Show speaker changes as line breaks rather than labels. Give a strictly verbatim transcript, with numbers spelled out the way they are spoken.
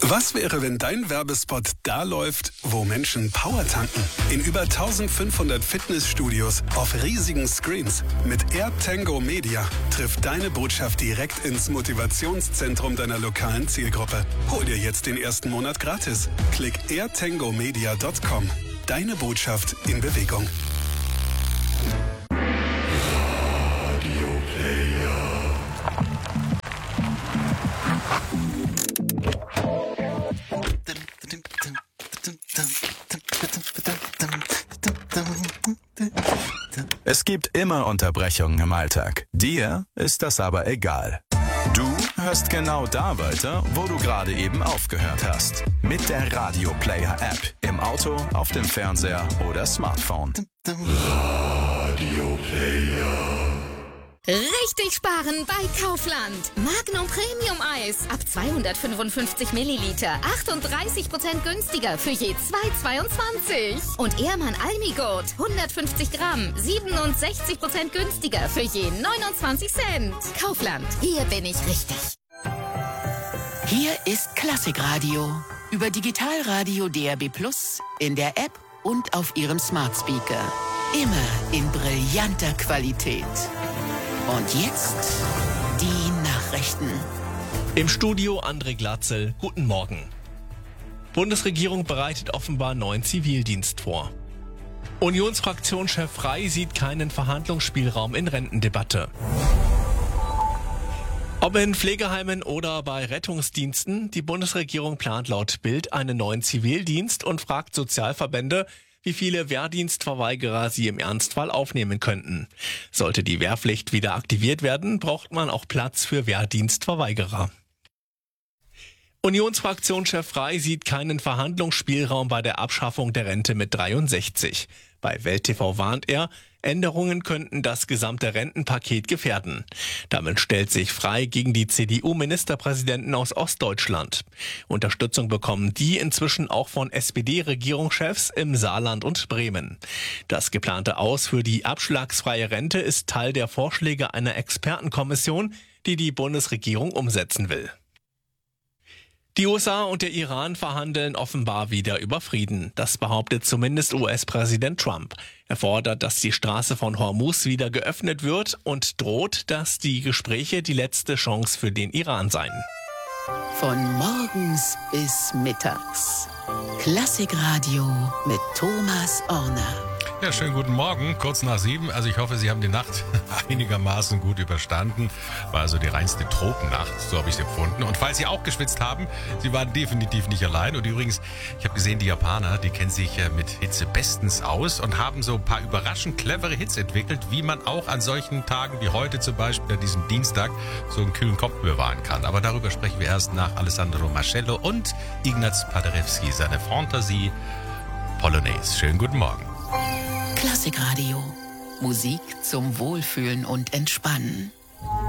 Was wäre, wenn dein Werbespot da läuft, wo Menschen Power tanken? In über eintausendfünfhundert Fitnessstudios auf riesigen Screens. Mit AirTango Media trifft deine Botschaft direkt ins Motivationszentrum deiner lokalen Zielgruppe. Hol dir jetzt den ersten Monat gratis. Klick air tango media punkt com. Deine Botschaft in Bewegung.
Es gibt immer Unterbrechungen im Alltag. Dir ist das aber egal. Du hörst genau da weiter, wo du gerade eben aufgehört hast. Mit der Radio Player App. Im Auto, auf dem Fernseher oder Smartphone. Radio
Player. Richtig sparen bei Kaufland. Magnum Premium Eis ab zweihundertfünfundfünfzig Milliliter. achtunddreißig Prozent günstiger für je zwei Euro zweiundzwanzig. Und Ehrmann Almigurt hundertfünfzig Gramm. siebenundsechzig Prozent günstiger für je neunundzwanzig Cent. Kaufland, hier bin ich richtig.
Hier ist Klassikradio. Über Digitalradio D A B Plus, in der App und auf Ihrem Smart Speaker. Immer in brillanter Qualität. Und jetzt die Nachrichten.
Im Studio André Glatzel. Guten Morgen. Bundesregierung bereitet offenbar neuen Zivildienst vor. Unionsfraktionschef Frey sieht keinen Verhandlungsspielraum in Rentendebatte. Ob in Pflegeheimen oder bei Rettungsdiensten, die Bundesregierung plant laut Bild einen neuen Zivildienst und fragt Sozialverbände, wie viele Wehrdienstverweigerer sie im Ernstfall aufnehmen könnten. Sollte die Wehrpflicht wieder aktiviert werden, braucht man auch Platz für Wehrdienstverweigerer. Unionsfraktionschef Frey sieht keinen Verhandlungsspielraum bei der Abschaffung der Rente mit dreiundsechzig. Bei Welt T V warnt er, Änderungen könnten das gesamte Rentenpaket gefährden. Damit stellt sich Frey gegen die C D U-Ministerpräsidenten aus Ostdeutschland. Unterstützung bekommen die inzwischen auch von S P D-Regierungschefs im Saarland und Bremen. Das geplante Aus für die abschlagsfreie Rente ist Teil der Vorschläge einer Expertenkommission, die die Bundesregierung umsetzen will. Die U S A und der Iran verhandeln offenbar wieder über Frieden. Das behauptet zumindest U S-Präsident Trump. Er fordert, dass die Straße von Hormuz wieder geöffnet wird und droht, dass die Gespräche die letzte Chance für den Iran seien.
Von morgens bis mittags. Klassikradio mit Thomas Orner.
Ja, schönen guten Morgen, kurz nach sieben. Also ich hoffe, Sie haben die Nacht einigermaßen gut überstanden. War also die reinste Tropennacht, so habe ich es empfunden. Und falls Sie auch geschwitzt haben, Sie waren definitiv nicht allein. Und übrigens, ich habe gesehen, die Japaner, die kennen sich mit Hitze bestens aus und haben so ein paar überraschend clevere Hits entwickelt, wie man auch an solchen Tagen wie heute zum Beispiel, an diesem Dienstag, so einen kühlen Kopf bewahren kann. Aber darüber sprechen wir erst nach Alessandro Mascello und Ignaz Paderewski, seine Fantasie Polonaise. Schönen guten Morgen.
Klassikradio. Musik zum Wohlfühlen und Entspannen.